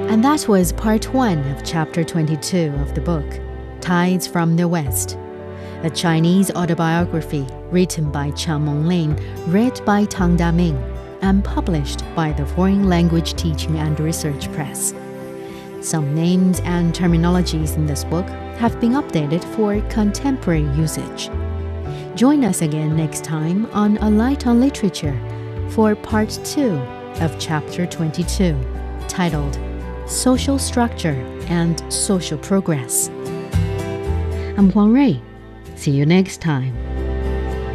And that was part 1 of chapter 22 of the book, Tides from the West, a Chinese autobiography written by Chiang Mong-lin, read by Tang Da-ming, and published by the Foreign Language Teaching and Research Press. Some names and terminologies in this book have been updated for contemporary usage. Join us again next time on A Light on Literature for part 2 of chapter 22, titled Social Structure and Social Progress. I'm Huang Rui. See you next time.